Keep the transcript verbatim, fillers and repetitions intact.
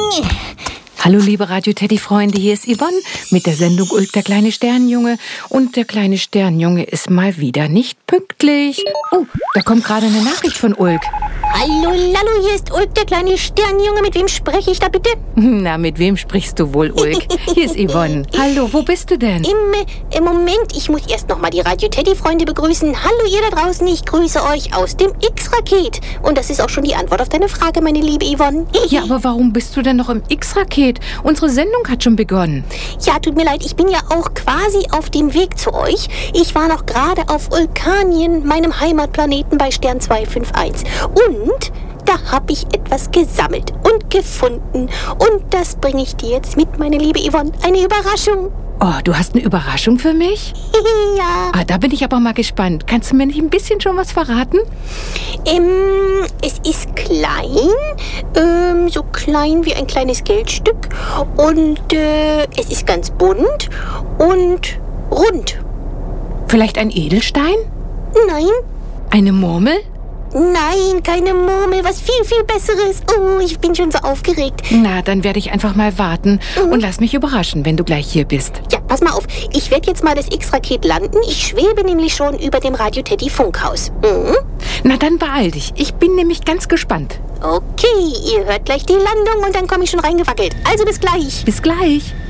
Hallo liebe Radio-Teddy-Freunde, hier ist Yvonne mit der Sendung Ulk, der kleine Sternenjunge. Und der kleine Sternenjunge ist mal wieder nicht pünktlich. Oh, da kommt gerade eine Nachricht von Ulk. Hallo, Lallo, hier ist Ulk, der kleine Sternenjunge. Mit wem spreche ich da bitte? Na, mit wem sprichst du wohl, Ulk? Hier ist Yvonne. Hallo, wo bist du denn? Im, äh, im Moment, ich muss erst noch mal die Radio-Teddy-Freunde begrüßen. Hallo ihr da draußen, ich grüße euch aus dem X-Raket. Und das ist auch schon die Antwort auf deine Frage, meine liebe Yvonne. Ja, aber warum bist du denn noch im X-Raket? Unsere Sendung hat schon begonnen. Ja, tut mir leid, ich bin ja auch quasi auf dem Weg zu euch. Ich war noch gerade auf Ulkanien, meinem Heimatplaneten bei Stern zwei fünf eins. Und da habe ich etwas gesammelt und gefunden. Und das bringe ich dir jetzt mit, meine liebe Yvonne. Eine Überraschung. Oh, du hast eine Überraschung für mich? Ja. Ah, da bin ich aber mal gespannt. Kannst du mir nicht ein bisschen schon was verraten? Ähm, es ist klein, ähm, so klein wie ein kleines Geldstück. Und äh, es ist ganz bunt und rund. Vielleicht ein Edelstein? Nein. Eine Murmel? Nein, keine Murmel, was viel, viel Besseres. Oh, ich bin schon so aufgeregt. Na, dann werde ich einfach mal warten mhm. und lass mich überraschen, wenn du gleich hier bist. Ja, pass mal auf. Ich werde jetzt mal das X-Raket landen. Ich schwebe nämlich schon über dem Radio-Teddy-Funkhaus. Mhm. Na, dann beeil dich. Ich bin nämlich ganz gespannt. Okay, ihr hört gleich die Landung und dann komme ich schon reingewackelt. Also bis gleich. Bis gleich.